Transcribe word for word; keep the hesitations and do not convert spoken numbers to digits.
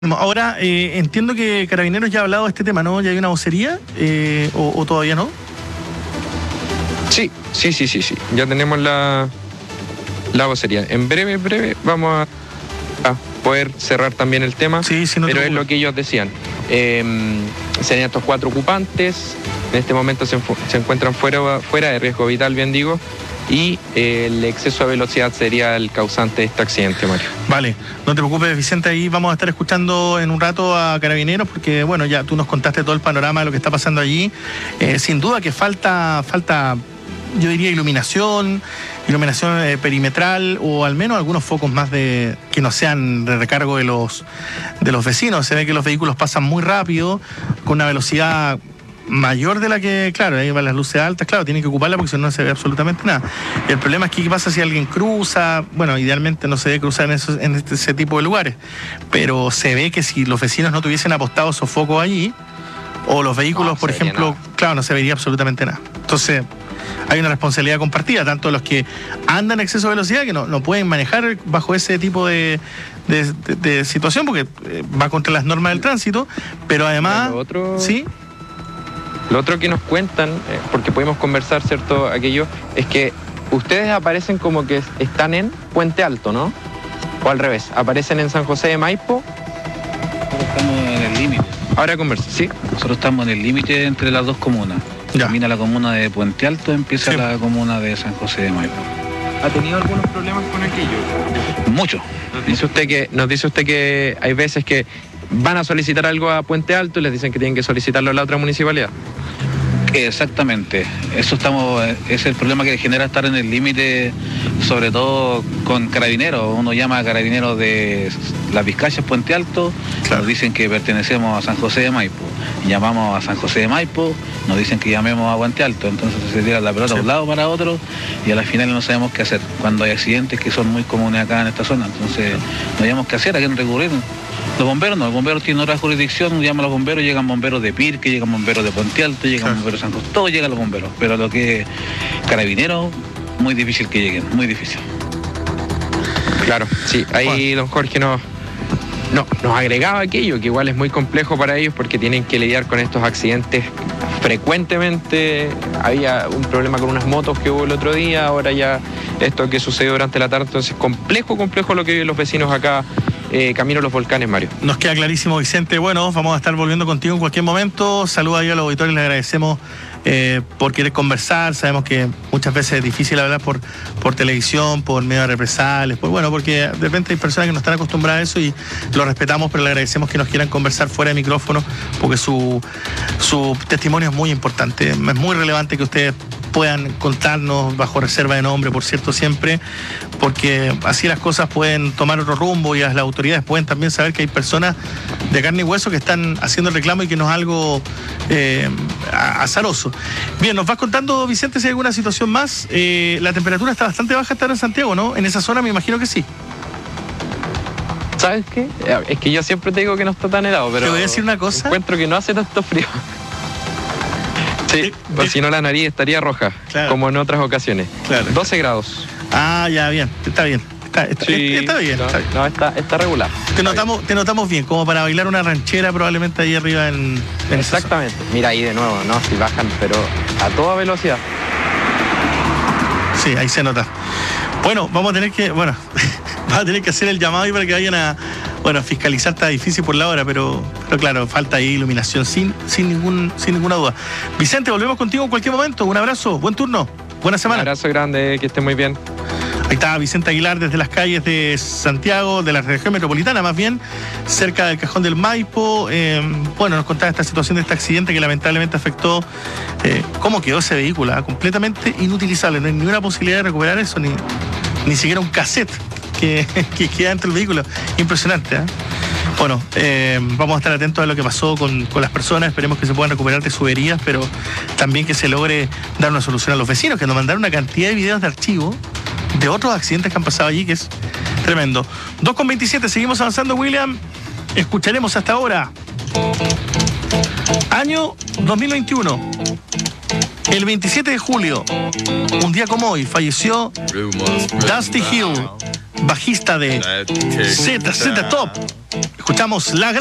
Ahora, eh, entiendo que Carabineros ya ha hablado de este tema, ¿no? ¿Ya hay una vocería eh, o, o todavía no? Sí, sí, sí, sí, sí. Ya tenemos la, la vocería. En breve, breve, vamos a, a poder cerrar también el tema. Sí, sí, no pero te es lo que ellos decían. Eh, serían estos cuatro ocupantes. En este momento se, se encuentran fuera, fuera de riesgo vital, bien digo. Y eh, el exceso de velocidad sería el causante de este accidente, Mario. Vale, no te preocupes, Vicente, ahí vamos a estar escuchando en un rato a Carabineros, porque bueno, ya tú nos contaste todo el panorama de lo que está pasando allí. Eh, sin duda que falta, falta, yo diría, iluminación, iluminación eh, perimetral, o al menos algunos focos más de que no sean de recargo de los, de los vecinos. Se ve que los vehículos pasan muy rápido, con una velocidad mayor de la que, claro, ahí van las luces altas, claro, tienen que ocuparla porque si no no se ve absolutamente nada. Y el problema es que qué pasa si alguien cruza. Bueno, idealmente no se debe cruzar en, esos, en este, ese tipo de lugares, pero se ve que si los vecinos no tuviesen apostado esos focos allí, o los vehículos, no, por ejemplo, nada. Claro, no se vería absolutamente nada. Entonces, hay una responsabilidad compartida, tanto los que andan a exceso de velocidad, que no, no pueden manejar bajo ese tipo de, de, de, de situación, porque va contra las normas del tránsito, pero además, otro... ¿sí? Lo otro que nos cuentan, eh, porque podemos conversar, ¿cierto? Aquello, es que ustedes aparecen como que están en Puente Alto, ¿no? O al revés, aparecen en San José de Maipo. Nosotros estamos en el límite. Ahora conversa, ¿sí? Nosotros estamos en el límite entre las dos comunas. Ya. Termina la comuna de Puente Alto, empieza sí. la comuna de San José de Maipo. ¿Ha tenido algunos problemas con aquello? Mucho. Nos dice usted que, nos dice usted que hay veces que van a solicitar algo a Puente Alto y les dicen que tienen que solicitarlo a la otra municipalidad. Exactamente, eso estamos, es el problema que genera estar en el límite, sobre todo con Carabineros. Uno llama a Carabineros de Las Vizcachas, Puente Alto, claro. Nos dicen que pertenecemos a San José de Maipo, llamamos a San José de Maipo, nos dicen que llamemos a Puente Alto, entonces se tira la pelota sí. de un lado para otro y a la final no sabemos qué hacer, cuando hay accidentes que son muy comunes acá en esta zona, entonces no sabemos qué hacer, a quién recurrir. Los bomberos no, los bomberos tienen otra jurisdicción, llaman a los bomberos, llegan bomberos de Pirque, llegan bomberos de Puente Alto, llegan claro. bomberos de San José, todos llegan los bomberos, pero lo que es Carabineros, muy difícil que lleguen, muy difícil. Claro, sí, ahí don Jorge nos, no, nos agregaba aquello, que igual es muy complejo para ellos porque tienen que lidiar con estos accidentes frecuentemente. Había un problema con unas motos que hubo el otro día, ahora ya esto que sucedió durante la tarde, entonces complejo, complejo lo que viven los vecinos acá. Eh, camino a los volcanes, Mario. Nos queda clarísimo, Vicente. Bueno, vamos a estar volviendo contigo en cualquier momento. Saludos ahí a los auditores, les agradecemos eh, por querer conversar. Sabemos que muchas veces es difícil hablar por, por televisión, por medio de represalias, pues bueno, porque de repente hay personas que no están acostumbradas a eso y lo respetamos, pero le agradecemos que nos quieran conversar fuera de micrófono, porque su, su testimonio es muy importante. Es muy relevante que ustedes puedan contarnos bajo reserva de nombre, por cierto, siempre, porque así las cosas pueden tomar otro rumbo y las autoridades pueden también saber que hay personas de carne y hueso que están haciendo el reclamo y que no es algo eh, azaroso. Bien, nos vas contando, Vicente, si hay alguna situación más. Eh, la temperatura está bastante baja hasta ahora en Santiago, ¿no? En esa zona me imagino que sí. ¿Sabes qué? Es que yo siempre te digo que no está tan helado, pero te voy a decir una cosa. Encuentro que no hace tanto frío. Sí, o si no la nariz estaría roja, claro. como en otras ocasiones. Claro. doce grados. Ah, ya, bien, está bien. Está, está, sí, está bien. No, está, bien. no está, está regular. Te notamos, te notamos bien, como para bailar una ranchera probablemente ahí arriba en... en Exactamente. Mira ahí de nuevo, ¿no? Si bajan, pero a toda velocidad. Sí, ahí se nota. Bueno, vamos a tener que, bueno, vamos a tener que hacer el llamado ahí para que vayan a, bueno, fiscalizar. Está difícil por la hora, pero, pero claro, falta ahí iluminación sin, sin, ningún, sin ninguna duda. Vicente, volvemos contigo en cualquier momento. Un abrazo, buen turno, buena semana. Un abrazo grande, que esté muy bien. Ahí está Vicente Aguilar desde las calles de Santiago, de la región metropolitana más bien, cerca del Cajón del Maipo. Eh, bueno, nos contaba esta situación de este accidente que lamentablemente afectó eh, cómo quedó ese vehículo, ¿eh? Completamente inutilizable, no hay ninguna posibilidad de recuperar eso, ni, ni siquiera un cassette que, que queda dentro del vehículo. Impresionante, ¿eh? Bueno, eh, vamos a estar atentos a lo que pasó con, con las personas, esperemos que se puedan recuperar de sus heridas, pero también que se logre dar una solución a los vecinos, que nos mandaron una cantidad de videos de archivo de otros accidentes que han pasado allí, que es tremendo. dos con veintisiete, seguimos avanzando, William. Escucharemos hasta ahora. Año dos mil veintiuno. El veintisiete de julio, un día como hoy, falleció Dusty Hill, bajista de Z Z Top. Escuchamos La